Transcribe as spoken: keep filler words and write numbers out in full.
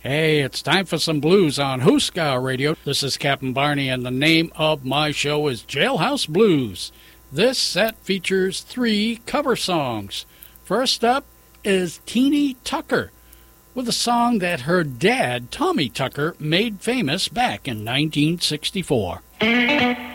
Hey, it's time for some blues on Hooska Radio. This is Captain Barney, and the name of my show is Jailhouse Blues. This set features three cover songs. First up is Teeny Tucker with a song that her dad, Tommy Tucker, made famous back in nineteen sixty-four.